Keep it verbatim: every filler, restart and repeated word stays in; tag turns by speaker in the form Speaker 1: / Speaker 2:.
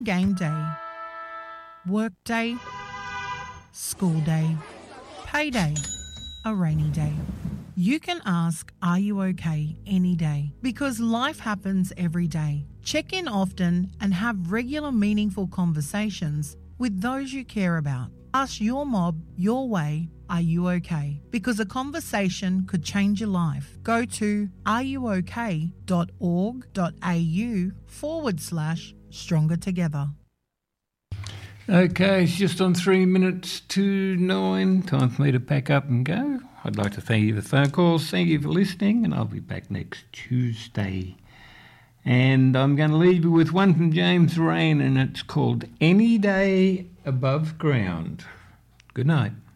Speaker 1: Game day, work day, school day, payday, a rainy day. You can ask, are you okay, any day, because life happens every day. Check in often and have regular meaningful conversations with those you care about. Ask your mob your way, are you okay? Because a conversation could change your life. Go to areyouok.org.au forward slash stronger together.
Speaker 2: Okay, it's just on three minutes to nine. Time for me to pack up and go. I'd like to thank you for the phone calls. Thank you for listening, and I'll be back next Tuesday. And I'm going to leave you with one from James Rain, and it's called Any Day Above Ground. Good night.